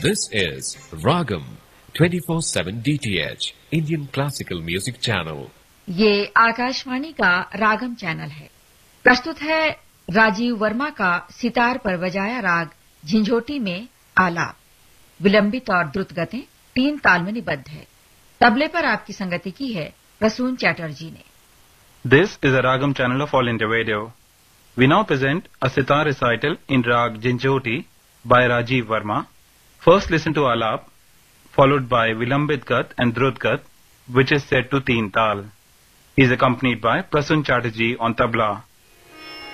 This is Ragam 24/7 DTH Indian Classical Music Channel. ये आकाशवाणी का रागम channel है। प्रस्तुत है राजीव वर्मा का सितार पर बजाया राग झिंझोटी में आलाप। विलंबित और द्रुत गतें 3 ताल में निबद्ध है। तबले पर आपकी संगति की है प्रसून चैटर्जी ने। This is a Ragam channel of All India Radio. We now present a sitar recital in Rag Jhinjhoti by Rajiv Verma. First listen to Alap, followed by Vilambit Gat and Drut Gat, which is set to Teen Tal. He is accompanied by Prasun Chatterjee on tabla.